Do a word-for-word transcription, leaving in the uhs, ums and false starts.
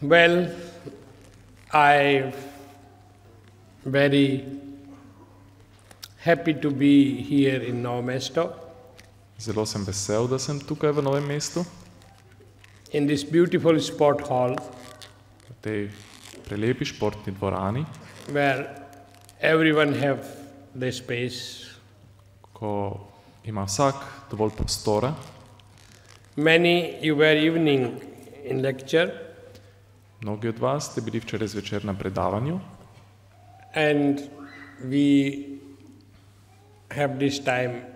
Well, I'm very happy to be here in Novo Mesto, Zelo sem vesel, da sem tukaj v Novem mestu, in this beautiful sport hall v tej prelepi športni dvorani, where everyone have the space. ko ima vsak dovolj prostora. Many you were evening in lecture, Mnogi od vas ste bili včeraj zvečer na predavanju and we have this time